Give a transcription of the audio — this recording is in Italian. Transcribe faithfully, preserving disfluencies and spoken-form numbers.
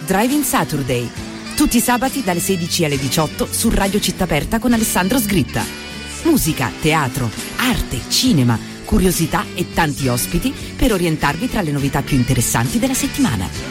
Driving Saturday, tutti i sabati dalle sedici alle diciotto su Radio Città Aperta con Alessandro Sgritta. Musica, teatro, arte, cinema, curiosità e tanti ospiti per orientarvi tra le novità più interessanti della settimana.